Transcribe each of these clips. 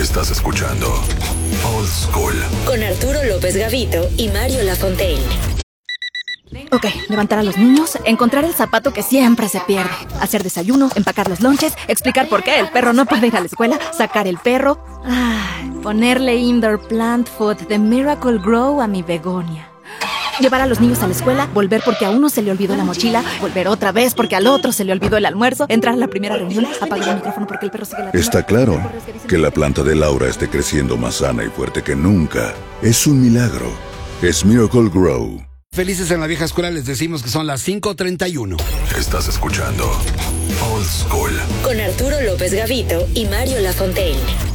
Estás escuchando Old School con Arturo López Gavito y Mario Lafontaine. Ok, levantar a los niños, encontrar el zapato que siempre se pierde, hacer desayuno, empacar los lonches, explicar por qué el perro no puede ir a la escuela, sacar el perro, ponerle indoor plant food de Miracle Grow a mi begonia. Llevar a los niños a la escuela, volver porque a uno se le olvidó la mochila, volver otra vez porque al otro se le olvidó el almuerzo, entrar a la primera reunión, apagar el micrófono porque el perro sigue la... Está claro que la planta de Laura esté creciendo más sana y fuerte que nunca. Es un milagro. Es Miracle Grow. Felices en la vieja escuela, les decimos que son las 5:31. Estás escuchando Old School con Arturo López Gavito y Mario Lafontaine.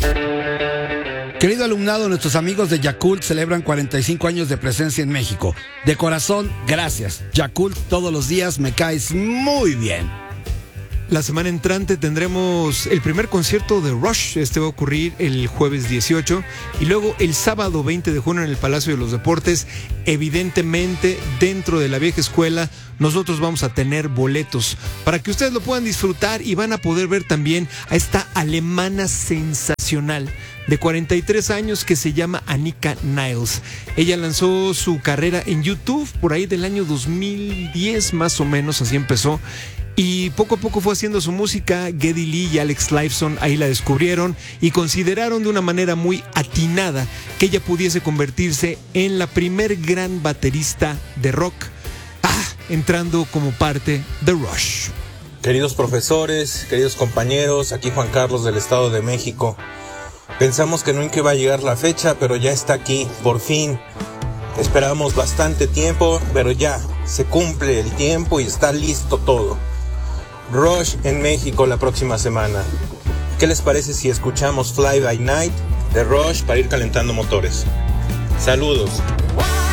Querido alumnado, nuestros amigos de Yakult celebran 45 años de presencia en México. De corazón, gracias. Yakult, todos los días me caes muy bien. La semana entrante tendremos el primer concierto de Rush. Este va a ocurrir el jueves 18 y luego el sábado 20 de junio en el Palacio de los Deportes. Evidentemente, dentro de la vieja escuela, nosotros vamos a tener boletos para que ustedes lo puedan disfrutar y van a poder ver también a esta alemana sensacional de 43 años que se llama Annika Niles. Ella lanzó su carrera en YouTube por ahí del año 2010, más o menos, así empezó. Y poco a poco fue haciendo su música. Geddy Lee y Alex Lifeson ahí la descubrieron y consideraron de una manera muy atinada que ella pudiese convertirse en la primer gran baterista de rock, entrando como parte de Rush. Queridos profesores, queridos compañeros, aquí Juan Carlos del Estado de México. Pensamos que nunca iba a llegar la fecha, pero ya está aquí, por fin. Esperamos bastante tiempo, pero ya se cumple el tiempo y está listo todo. Rush en México la próxima semana. ¿Qué les parece si escuchamos Fly By Night de Rush para ir calentando motores? Saludos.